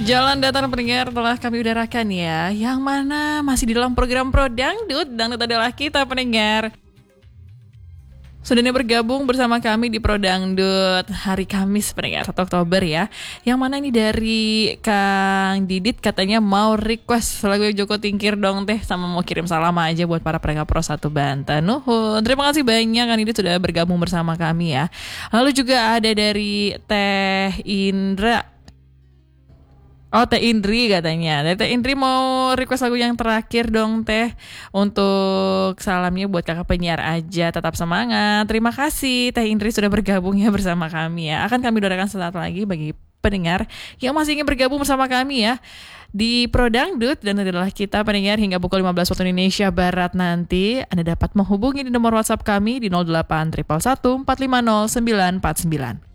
Jalan datar pendengar telah kami udarakan ya. Yang mana masih di dalam program Pro Dangdut. Dangdut adalah kita pendengar. Sudah bergabung bersama kami di Pro Dangdut hari Kamis pendengar 1 Oktober ya. Yang mana ini dari Kang Didit katanya mau request lagu Joko Tingkir dong teh. Sama mau kirim salam aja buat para pendengar Pro 1 Banten. Nuhun. Terima kasih banyak Kang Didit sudah bergabung bersama kami ya. Lalu juga ada dari Teh Indra. Oh, Teh Indri katanya. Teh Indri mau request lagu yang terakhir dong Teh. Untuk salamnya buat kakak penyiar aja. Tetap semangat. Terima kasih Teh Indri sudah bergabung ya bersama kami ya. Akan kami doakan sesaat lagi bagi pendengar yang masih ingin bergabung bersama kami ya di Pro Dangdut. Dan adalah kita pendengar hingga pukul 15 waktu Indonesia Barat nanti. Anda dapat menghubungi di nomor WhatsApp kami di 08 111 450 949.